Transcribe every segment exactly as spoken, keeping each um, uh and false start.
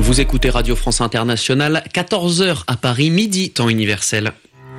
Vous écoutez Radio France Internationale, quatorze heures à Paris, midi, temps universel.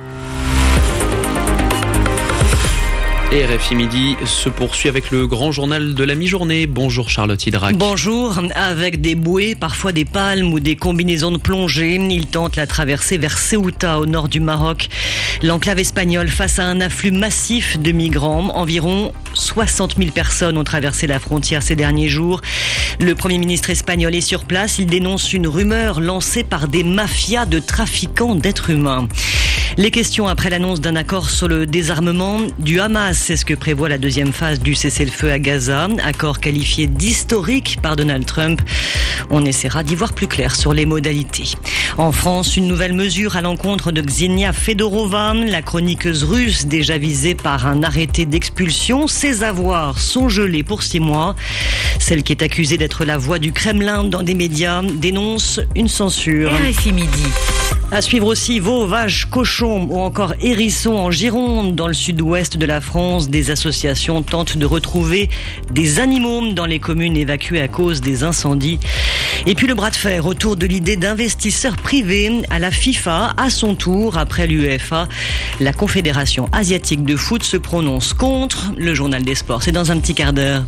Et R F I Midi se poursuit avec le grand journal de la mi-journée. Bonjour Charlotte Hydrac. Bonjour. Avec des bouées, parfois des palmes ou des combinaisons de plongée, il tente la traversée vers Ceuta, au nord du Maroc. L'enclave espagnole face à un afflux massif de migrants. Environ soixante mille personnes ont traversé la frontière ces derniers jours. Le Premier ministre espagnol est sur place. Il dénonce une rumeur lancée par des mafias de trafiquants d'êtres humains. Les questions après l'annonce d'un accord sur le désarmement du Hamas. C'est ce que prévoit la deuxième phase du cessez-le-feu à Gaza. Accord qualifié d'historique par Donald Trump. On essaiera d'y voir plus clair sur les modalités. En France, une nouvelle mesure à l'encontre de Ksenia Fedorova, la chroniqueuse russe déjà visée par un arrêté d'expulsion. Ses avoirs sont gelés pour six mois. Celle qui est accusée d'être la voix du Kremlin dans des médias dénonce une censure. R F I Midi. À suivre aussi veaux, vaches, cochons ou encore hérissons en Gironde. Dans le sud-ouest de la France, des associations tentent de retrouver des animaux dans les communes évacuées à cause des incendies. Et puis le bras de fer autour de l'idée d'investisseurs privés à la FIFA. À son tour, après l'UEFA, la Confédération asiatique de foot se prononce contre. Le journal des sports, c'est dans un petit quart d'heure.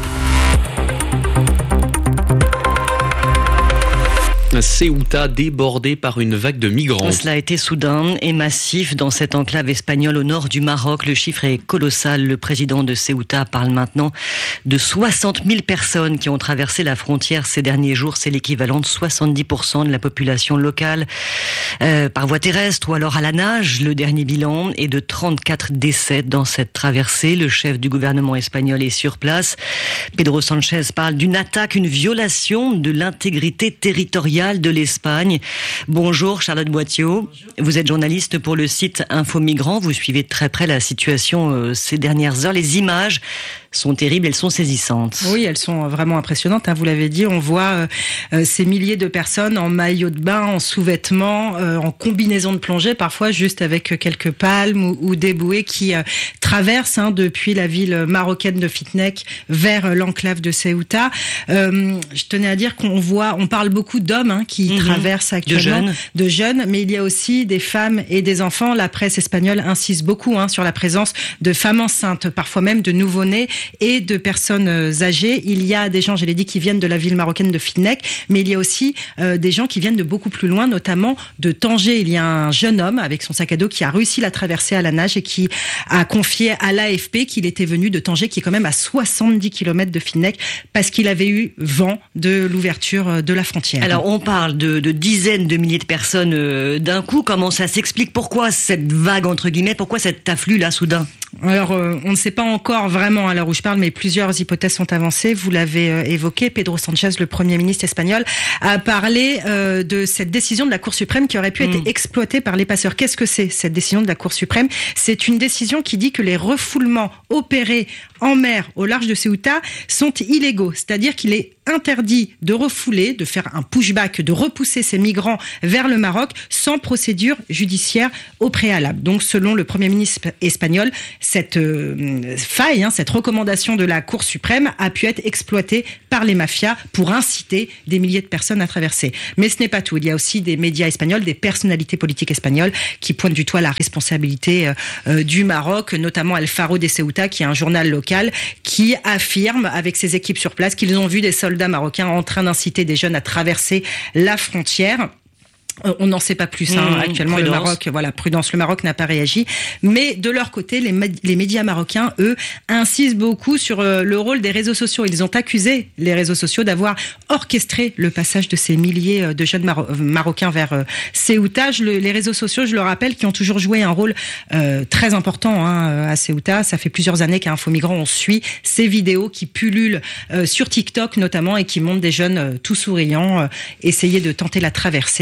Ceuta débordé par une vague de migrants. Cela a été soudain et massif dans cette enclave espagnole au nord du Maroc. Le chiffre est colossal. Le président de Ceuta parle maintenant de soixante mille personnes qui ont traversé la frontière ces derniers jours. C'est l'équivalent de soixante-dix pour cent de la population locale euh, par voie terrestre ou alors à la nage. Le dernier bilan est de trente-quatre décès dans cette traversée. Le chef du gouvernement espagnol est sur place. Pedro Sanchez parle d'une attaque, une violation de l'intégrité territoriale de l'Espagne. Bonjour Charlotte Boitiot. Bonjour. Vous êtes journaliste pour le site Info Migrants. Vous suivez de très près la situation euh, ces dernières heures. Les images sont terribles, elles sont saisissantes. Oui, elles sont vraiment impressionnantes. Hein, vous l'avez dit, on voit euh, ces milliers de personnes en maillot de bain, en sous-vêtements, euh, en combinaison de plongée, parfois juste avec quelques palmes ou, ou des bouées qui euh, traversent hein, depuis la ville marocaine de Fitnech vers l'enclave de Ceuta. Euh, je tenais à dire qu'on voit, on parle beaucoup d'hommes hein, qui mmh, traversent actuellement, de jeunes. de jeunes, mais il y a aussi des femmes et des enfants. La presse espagnole insiste beaucoup hein, sur la présence de femmes enceintes, parfois même de nouveau-nés et de personnes âgées. Il y a des gens, je l'ai dit, qui viennent de la ville marocaine de Fitnech, mais il y a aussi euh, des gens qui viennent de beaucoup plus loin, notamment de Tanger. Il y a un jeune homme avec son sac à dos qui a réussi la traversée à la nage et qui a confié à l'A F P qu'il était venu de Tanger, qui est quand même à soixante-dix kilomètres de Fitnech, parce qu'il avait eu vent de l'ouverture de la frontière. Alors on parle de, de dizaines de milliers de personnes euh, d'un coup. Comment ça s'explique? Pourquoi cette vague, entre guillemets, pourquoi cet afflux là soudain? Alors, euh, on ne sait pas encore vraiment à l'heure où je parle, mais plusieurs hypothèses sont avancées. Vous l'avez euh, évoqué, Pedro Sanchez, le Premier ministre espagnol, a parlé euh, de cette décision de la Cour suprême qui aurait pu mmh. être exploitée par les passeurs. Qu'est-ce que c'est, cette décision de la Cour suprême? C'est une décision qui dit que les refoulements opérés en mer au large de Ceuta sont illégaux. C'est-à-dire qu'il est interdit de refouler, de faire un pushback, de repousser ces migrants vers le Maroc sans procédure judiciaire au préalable. Donc, selon le Premier ministre espagnol, cette euh, faille, hein, cette recommandation de la Cour suprême a pu être exploitée par les mafias pour inciter des milliers de personnes à traverser. Mais ce n'est pas tout. Il y a aussi des médias espagnols, des personnalités politiques espagnoles qui pointent du doigt la responsabilité euh, du Maroc, notamment El Faro de Ceuta, qui est un journal local, qui affirme avec ses équipes sur place qu'ils ont vu des soldats marocains en train d'inciter des jeunes à traverser la frontière. On n'en sait pas plus hein. mmh, actuellement. Prudence. Le Maroc, voilà, prudence. Le Maroc n'a pas réagi, mais de leur côté, les, les médias marocains, eux, insistent beaucoup sur euh, le rôle des réseaux sociaux. Ils ont accusé les réseaux sociaux d'avoir orchestré le passage de ces milliers de jeunes Maro- marocains vers euh, Ceuta. Je, le, les réseaux sociaux, je le rappelle, qui ont toujours joué un rôle euh, très important hein, à Ceuta. Ça fait plusieurs années qu'à Info Migrants, on suit ces vidéos qui pullulent euh, sur TikTok notamment et qui montrent des jeunes euh, tout souriants euh, essayer de tenter la traversée. Euh,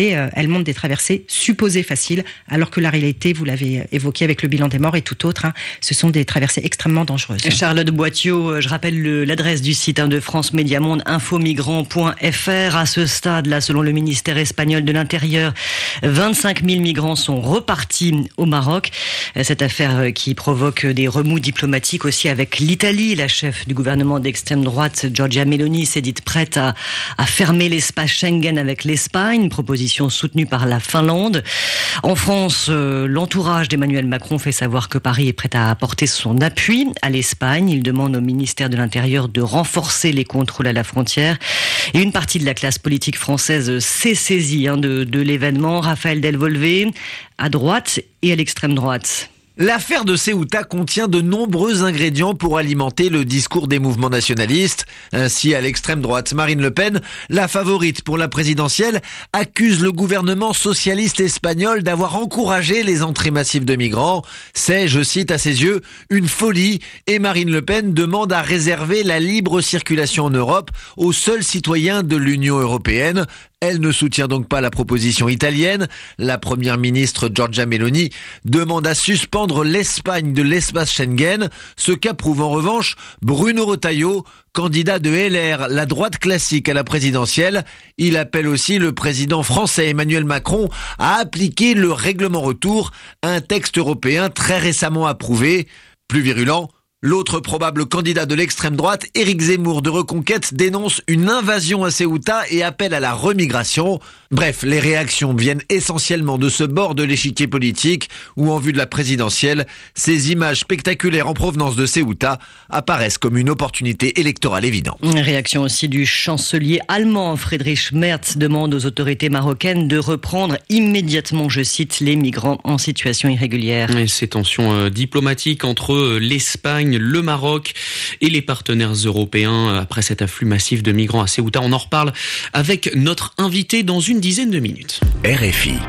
elle montre des traversées supposées faciles, alors que la réalité, vous l'avez évoqué avec le bilan des morts et tout autre, hein, ce sont des traversées extrêmement dangereuses. Charlotte Boitiot, je rappelle le, l'adresse du site hein, de France Média Monde, infomigrants point f r. À ce stade, là, selon le ministère espagnol de l'Intérieur, vingt-cinq mille migrants sont repartis au Maroc. Cette affaire qui provoque des remous diplomatiques aussi avec l'Italie. La chef du gouvernement d'extrême droite, Giorgia Meloni, s'est dite prête à, à fermer l'espace Schengen avec l'Espagne, une proposition soutenue par la Finlande. En France, euh, l'entourage d'Emmanuel Macron fait savoir que Paris est prêt à apporter son appui à l'Espagne. Il demande au ministère de l'Intérieur de renforcer les contrôles à la frontière. Et une partie de la classe politique française s'est saisie hein, de, de l'événement. Raphaël Delvolvé, à droite et à l'extrême droite. L'affaire de Ceuta contient de nombreux ingrédients pour alimenter le discours des mouvements nationalistes. Ainsi, à l'extrême droite, Marine Le Pen, la favorite pour la présidentielle, accuse le gouvernement socialiste espagnol d'avoir encouragé les entrées massives de migrants. C'est, je cite à ses yeux, une folie, et Marine Le Pen demande à réserver la libre circulation en Europe aux seuls citoyens de l'Union européenne. Elle ne soutient donc pas la proposition italienne. La première ministre Giorgia Meloni demande à suspendre l'Espagne de l'espace Schengen, ce qu'approuve en revanche Bruno Retailleau, candidat de L R, la droite classique à la présidentielle. Il appelle aussi le président français Emmanuel Macron à appliquer le règlement retour, un texte européen très récemment approuvé. Plus virulent, l'autre probable candidat de l'extrême droite, Éric Zemmour de Reconquête, dénonce une invasion à Ceuta et appelle à la remigration. Bref, les réactions viennent essentiellement de ce bord de l'échiquier politique où, en vue de la présidentielle, ces images spectaculaires en provenance de Ceuta apparaissent comme une opportunité électorale évidente. Réaction aussi du chancelier allemand. Friedrich Merz demande aux autorités marocaines de reprendre immédiatement, je cite, les migrants en situation irrégulière. Et ces tensions euh, diplomatiques entre l'Espagne, le Maroc et les partenaires européens après cet afflux massif de migrants à Ceuta. On en reparle avec notre invité dans une dizaine de minutes. R F I.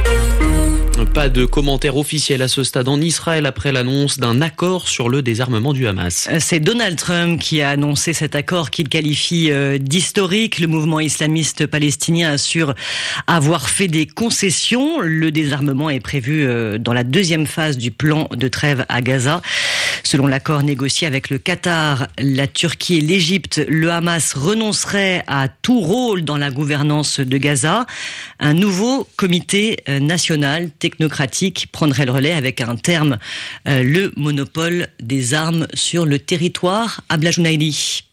Pas de commentaire officiel à ce stade en Israël après l'annonce d'un accord sur le désarmement du Hamas. C'est Donald Trump qui a annoncé cet accord qu'il qualifie d'historique. Le mouvement islamiste palestinien assure avoir fait des concessions. Le désarmement est prévu dans la deuxième phase du plan de trêve à Gaza. Selon l'accord négocié avec le Qatar, la Turquie et l'Égypte, le Hamas renoncerait à tout rôle dans la gouvernance de Gaza. Un nouveau comité national technocratique prendrait le relais avec un terme, euh, le monopole des armes sur le territoire. Abla Jounaidi.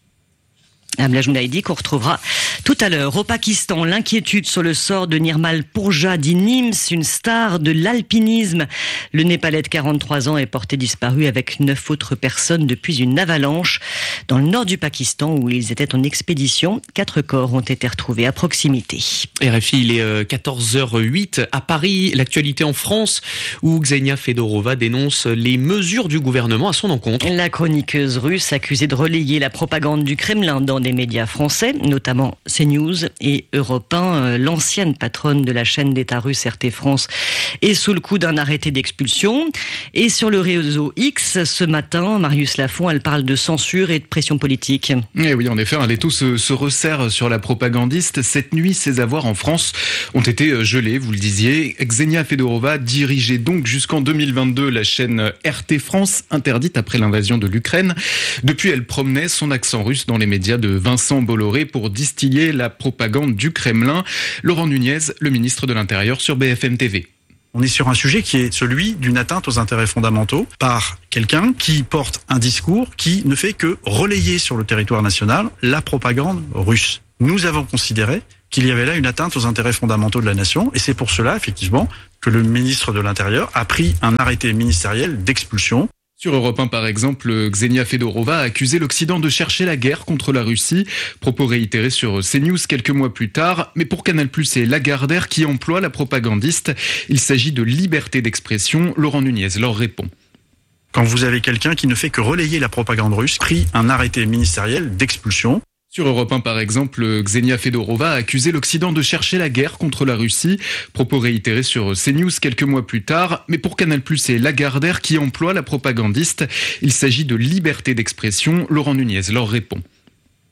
Abla Jounaidi qu'on retrouvera tout à l'heure. Au Pakistan, l'inquiétude sur le sort de Nirmal Purja, dit Nims, une star de l'alpinisme. Le Népalais de quarante-trois ans est porté disparu avec neuf autres personnes depuis une avalanche dans le nord du Pakistan où ils étaient en expédition. Quatre corps ont été retrouvés à proximité. R F I, il est quatorze heures huit à Paris. L'actualité en France où Ksenia Fedorova dénonce les mesures du gouvernement à son encontre. La chroniqueuse russe accusée de relayer la propagande du Kremlin dans des médias français, notamment CNews et Europe un. L'ancienne patronne de la chaîne d'État russe R T France est sous le coup d'un arrêté d'expulsion. Et sur le réseau X, ce matin, Marius Lafont, elle parle de censure et de pression politique. Et oui, en effet, un étau se, se resserre sur la propagandiste. Cette nuit, ses avoirs en France ont été gelés, vous le disiez. Ksenia Fedorova dirigeait donc jusqu'en deux mille vingt-deux la chaîne R T France, interdite après l'invasion de l'Ukraine. Depuis, elle promenait son accent russe dans les médias de Vincent Bolloré pour distiller la propagande du Kremlin. Laurent Nunez, le ministre de l'Intérieur sur B F M T V. On est sur un sujet qui est celui d'une atteinte aux intérêts fondamentaux par quelqu'un qui porte un discours qui ne fait que relayer sur le territoire national la propagande russe. Nous avons considéré qu'il y avait là une atteinte aux intérêts fondamentaux de la nation et c'est pour cela, effectivement, que le ministre de l'Intérieur a pris un arrêté ministériel d'expulsion. Sur Europe un, par exemple, Ksenia Fedorova a accusé l'Occident de chercher la guerre contre la Russie. Propos réitérés sur CNews quelques mois plus tard. Mais pour Canal+, et Lagardère qui emploie la propagandiste, il s'agit de liberté d'expression. Laurent Nunez leur répond. Quand vous avez quelqu'un qui ne fait que relayer la propagande russe, pris un arrêté ministériel d'expulsion. Sur Europe un, par exemple, Ksenia Fedorova a accusé l'Occident de chercher la guerre contre la Russie. Propos réitérés sur CNews quelques mois plus tard. Mais pour Canal+, et Lagardère qui emploie la propagandiste, il s'agit de liberté d'expression. Laurent Nunez leur répond.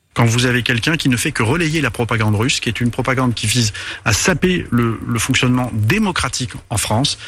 quand vous avez quelqu'un qui ne fait que relayer la propagande russe, qui est une propagande qui vise à saper le, le fonctionnement démocratique en France,